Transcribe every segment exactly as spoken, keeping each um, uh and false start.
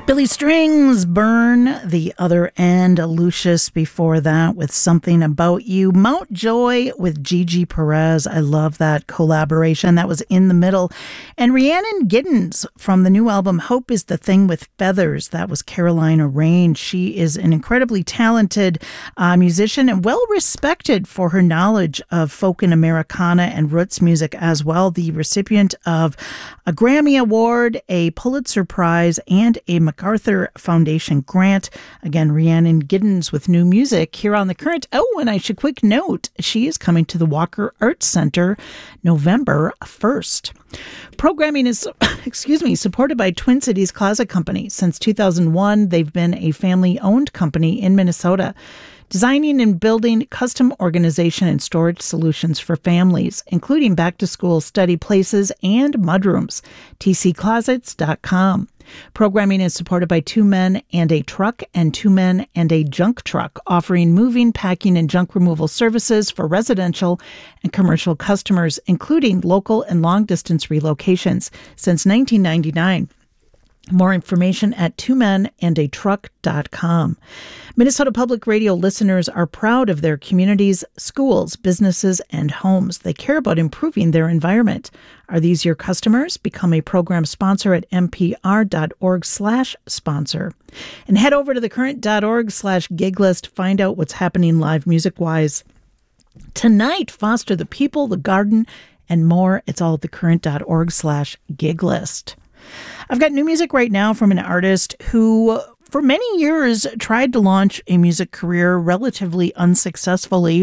Billy Strings, Burn the Other End. Lucius before that with Something About You. Mount Joy with Gigi Perez. I love that collaboration. That was in the middle. And Rhiannon Giddens from the new album Hope is the Thing with Feathers. That was Carolina Rain. She is an incredibly talented uh, musician and well respected for her knowledge of folk and Americana and roots music as well. The recipient of a Grammy Award, a Pulitzer Prize, and a MacArthur Foundation grant. Again, Rhiannon Giddens with new music here on The Current. Oh, and I should quick note, she is coming to the Walker Arts Center November first. Programming is, excuse me, supported by Twin Cities Closet Company. Since two thousand one, they've been a family-owned company in Minnesota, designing and building custom organization and storage solutions for families, including back-to-school study places and mudrooms. T C closets dot com. Programming is supported by Two Men and a Truck and Two Men and a Junk Truck, offering moving, packing, and junk removal services for residential and commercial customers, including local and long-distance relocations since nineteen ninety-nine. More information at two men and a truck dot com. Minnesota Public Radio listeners are proud of their communities, schools, businesses, and homes. They care about improving their environment. Are these your customers? Become a program sponsor at n p r dot org slash sponsor. And head over to thecurrent dot org slash gig list. Find out what's happening live music-wise. Tonight, Foster the People, the Garden, and more. It's all at thecurrent dot org slash gig list. I've got new music right now from an artist who, for many years, tried to launch a music career relatively unsuccessfully.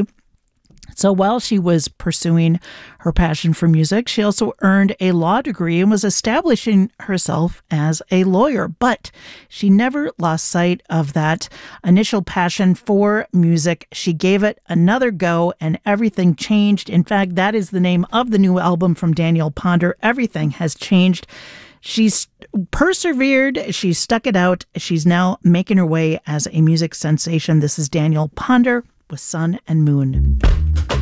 So while she was pursuing her passion for music, she also earned a law degree and was establishing herself as a lawyer. But she never lost sight of that initial passion for music. She gave it another go and everything changed. In fact, that is the name of the new album from Danielle Ponder. Everything has changed. She's persevered. She's stuck it out. She's now making her way as a music sensation. This is Danielle Ponder with Sun and Moon.